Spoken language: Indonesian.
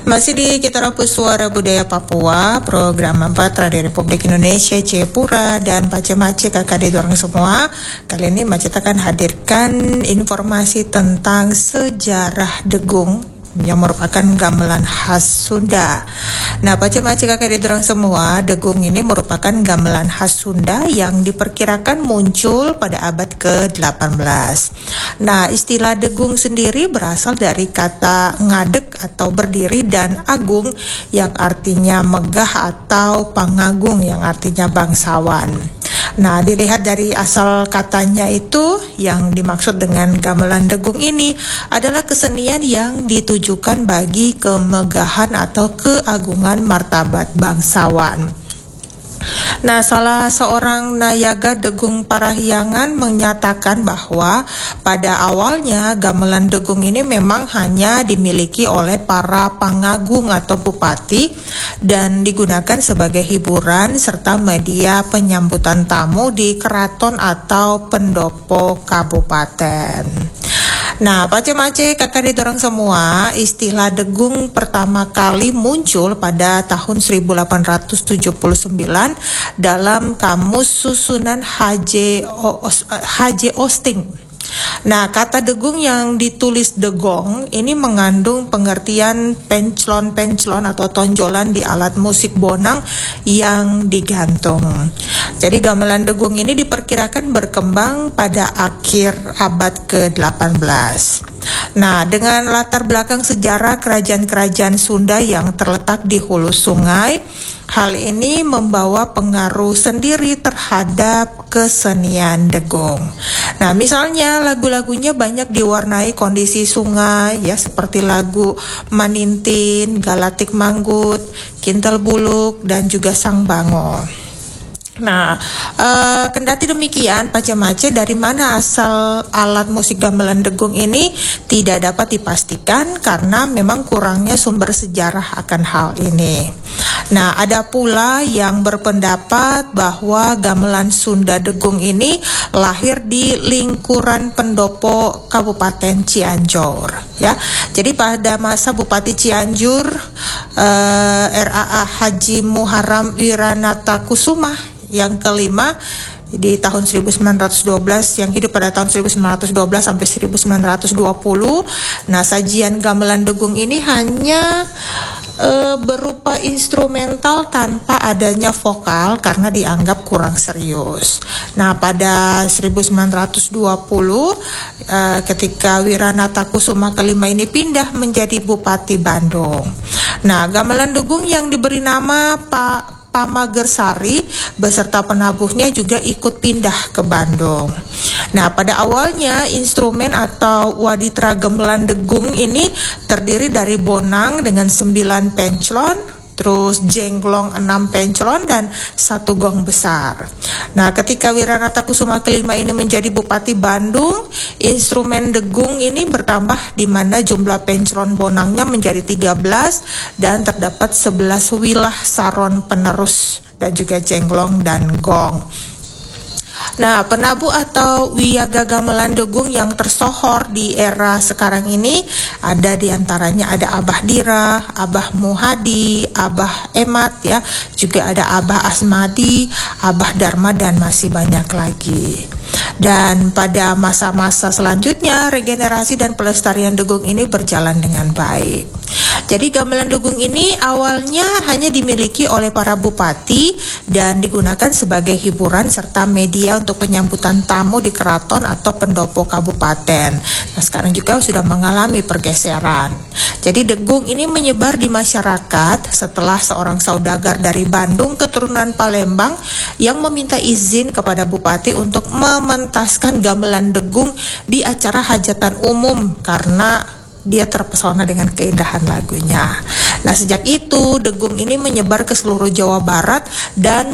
Masih di Citarum Suara Budaya Papua, program 4 Radio Republik Indonesia, Jayapura, dan Pace-Mace kakak di dorong semua. Kali ini Macet akan hadirkan informasi tentang sejarah Degung yang merupakan gamelan khas Sunda. Nah, Pace-Mace kakak di dorong semua, Degung ini merupakan gamelan khas Sunda yang diperkirakan muncul pada abad ke-18. Nah, istilah Degung sendiri berasal dari kata ngadeg atau berdiri dan agung yang artinya megah atau pangagung yang artinya bangsawan. Nah, dilihat dari asal katanya itu, yang dimaksud dengan gamelan Degung ini adalah kesenian yang ditujukan bagi kemegahan atau keagungan martabat bangsawan. Nah, salah seorang nayaga Degung Parahyangan menyatakan bahwa pada awalnya gamelan Degung ini memang hanya dimiliki oleh para pangagung atau bupati dan digunakan sebagai hiburan serta media penyambutan tamu di keraton atau pendopo kabupaten. Nah, Pace-Mace kakak didorong semua, istilah Degung pertama kali muncul pada tahun 1879 dalam Kamus Susunan H.J. Osting. Nah, kata Degung yang ditulis Degong ini mengandung pengertian penclon-penclon atau tonjolan di alat musik bonang yang digantung. Jadi gamelan Degung ini diperkirakan berkembang pada akhir abad ke-18. Nah, dengan latar belakang sejarah kerajaan-kerajaan Sunda yang terletak di hulu sungai, hal ini membawa pengaruh sendiri terhadap kesenian Degung. Nah, misalnya lagu-lagunya banyak diwarnai kondisi sungai, ya, seperti lagu Manintin, Galatik Manggut, Kintal Buluk, dan juga Sang Bango. Nah, kendati demikian, Pace-Mace, dari mana asal alat musik gamelan Degung ini tidak dapat dipastikan karena memang kurangnya sumber sejarah akan hal ini. Nah, ada pula yang berpendapat bahwa gamelan Sunda Degung ini lahir di lingkuran pendopo Kabupaten Cianjur, ya. Jadi pada masa Bupati Cianjur, RAA Haji Muharram Wiranata Kusuma yang kelima di tahun 1912, yang hidup pada tahun 1912 sampai 1920. Nah, sajian gamelan Degung ini hanya berupa instrumental tanpa adanya vokal karena dianggap kurang serius. Nah, pada 1920 ketika Wiranata Kusuma kelima ini pindah menjadi Bupati Bandung. Nah, gamelan Degung yang diberi nama Pak Pamagersari beserta penabuhnya juga ikut pindah ke Bandung. Nah, pada awalnya instrumen atau waditra gamelan Degung ini terdiri dari bonang dengan 9 penclon, terus jenglong 6 penclon, dan 1 gong besar. Nah, ketika Wiranata Kusuma kelima ini menjadi Bupati Bandung, instrumen Degung ini bertambah di mana jumlah penclon bonangnya menjadi 13 dan terdapat 11 wilah saron penerus dan juga jenglong dan gong. Nah, penabuh atau wiyaga gamelan Degung yang tersohor di era sekarang ini ada diantaranya ada Abah Dira, Abah Muhadi, Abah Emat, ya, juga ada Abah Asmadi, Abah Dharma, dan masih banyak lagi. Dan pada masa-masa selanjutnya regenerasi dan pelestarian Degung ini berjalan dengan baik. Jadi gamelan Degung ini awalnya hanya dimiliki oleh para bupati dan digunakan sebagai hiburan serta media untuk penyambutan tamu di keraton atau pendopo kabupaten. Nah, sekarang juga sudah mengalami pergeseran. Jadi Degung ini menyebar di masyarakat setelah seorang saudagar dari Bandung keturunan Palembang yang meminta izin kepada bupati untuk mementaskan gamelan Degung di acara hajatan umum karena dia terpesona dengan keindahan lagunya. Nah, sejak itu Degung ini menyebar ke seluruh Jawa Barat dan